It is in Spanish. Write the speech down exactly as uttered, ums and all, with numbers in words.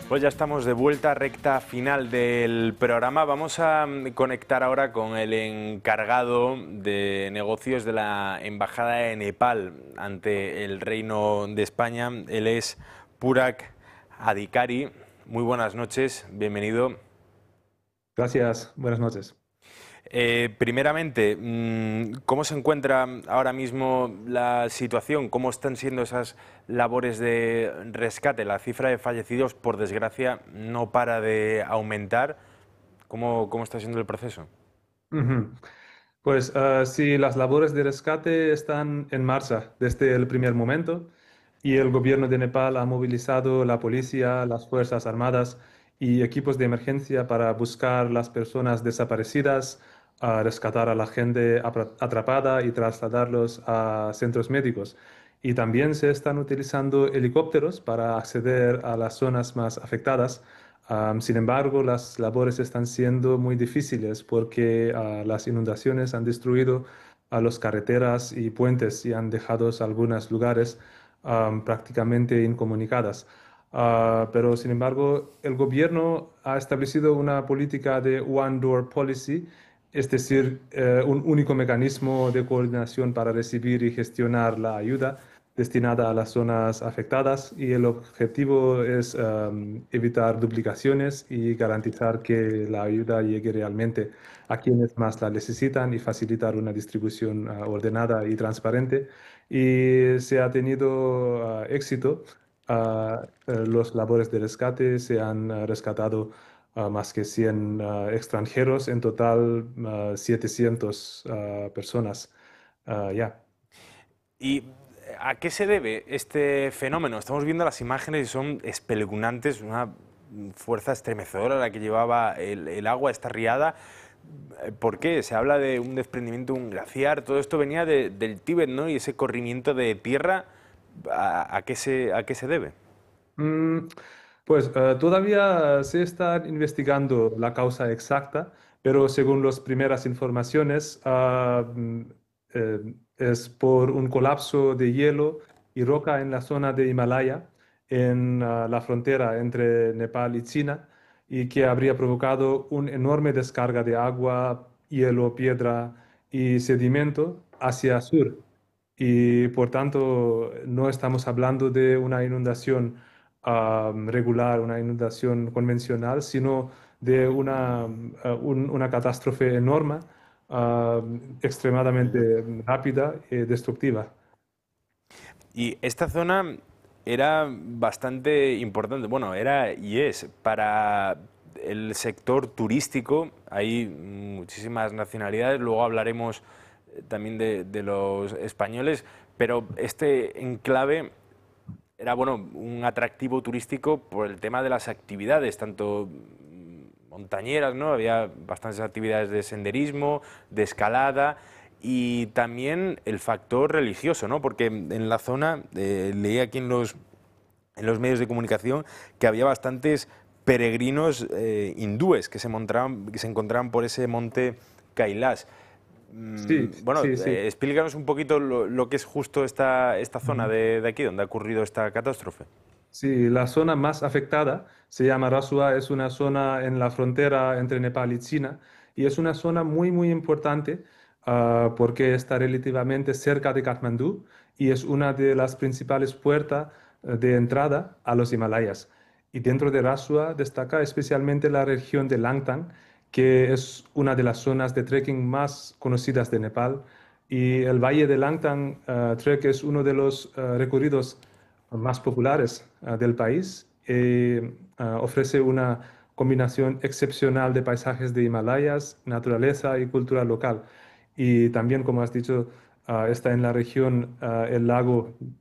Pues ya estamos de vuelta, recta final del programa. Vamos a conectar ahora con el encargado de negocios de la Embajada de Nepal ante el Reino de España. Él es Purak Adhikari. Muy buenas noches, bienvenido. Gracias, buenas noches. Eh, primeramente, ¿cómo se encuentra ahora mismo la situación? ¿Cómo están siendo esas labores de rescate? La cifra de fallecidos, por desgracia, no para de aumentar. ¿Cómo, cómo está siendo el proceso? Ujú. Pues ah, sí, las labores de rescate están en marcha desde el primer momento y el gobierno de Nepal ha movilizado la policía, las Fuerzas Armadas y equipos de emergencia para buscar las personas desaparecidas, a rescatar a la gente apra- atrapada y trasladarlos a centros médicos. Y también se están utilizando helicópteros para acceder a las zonas más afectadas. Am, sin embargo, las labores están siendo muy difíciles porque ah, las inundaciones han destruido a las carreteras y puentes y han dejado algunos lugares am, prácticamente incomunicadas. Ah, pero, sin embargo, el gobierno ha establecido una política de One Door Policy, es decir, eh, un único mecanismo de coordinación para recibir y gestionar la ayuda destinada a las zonas afectadas y el objetivo es em, evitar duplicaciones y garantizar que la ayuda llegue realmente a quienes más la necesitan y facilitar una distribución ah, ordenada y transparente. Y se ha tenido ah, éxito. Ah, eh, los labores de rescate se han ah, rescatado a más que cien ah, extranjeros, en total ah, setecientas ah, personas. Ah, ya. ¿Y a qué se debe este fenómeno? Estamos viendo las imágenes y son espeluznantes, una fuerza estremecedora la que llevaba el, el agua, esta riada. ¿Por qué? Se habla de un desprendimiento de un glaciar, todo esto venía de- del Tíbet, ¿no? Y ese corrimiento de tierra, ¿a, a qué se, a qué se debe? Mm, pues eh, todavía se está investigando la causa exacta, pero según las primeras informaciones, ah, mm, eh, es por un colapso de hielo y roca en la zona de Himalaya, en ah, la frontera entre Nepal y China, y que habría provocado una enorme descarga de agua, hielo, piedra y sedimento hacia sur. Y por tanto, no estamos hablando de una inundación ah, regular, una inundación convencional, sino de una, ah, un- una catástrofe enorme, ah, extremadamente rápida y destructiva. Y esta zona era bastante importante, bueno, era y es para el sector turístico, hay muchísimas nacionalidades, luego hablaremos eh, también de, de los españoles, pero este enclave era bueno un atractivo turístico por el tema de las actividades, tanto mm, montañeras, ¿no? Había bastantes actividades de senderismo, de escalada y también el factor religioso, ¿no? Porque en la zona, eh, leí aquí en los, en los medios de comunicación que había bastantes peregrinos eh, hindúes que se, montaban, que se encontraban por ese monte Kailash. Sí, Mm, bueno, sí, sí. eh, explícanos un poquito lo, lo que es justo esta, esta zona Ujú. de, de aquí, donde ha ocurrido esta catástrofe. Sí, la zona más afectada se llama Rasua, es una zona en la frontera entre Nepal y China y es una zona muy, muy importante ah, porque está relativamente cerca de Katmandú y es una de las principales puertas eh, de entrada a los Himalayas. Y dentro de Rasua destaca especialmente la región de Langtang, que es una de las zonas de trekking más conocidas de Nepal. Y el Valle de Langtang ah, Trek es uno de los ah, recorridos más populares ah, del país. Eh, ah, ofrece una combinación excepcional de paisajes de Himalayas, naturaleza y cultura local. Y también, como has dicho, ah, está en la región ah, el lago